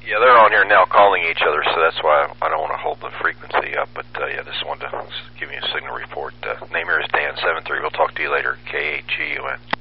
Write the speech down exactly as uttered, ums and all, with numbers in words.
Yeah, they're on here now calling each other, so that's why I don't want to hold the frequency up. But uh, yeah, just wanted to give you a signal report. Uh, name here is Dan seven three. We'll talk to you later. K A G U N.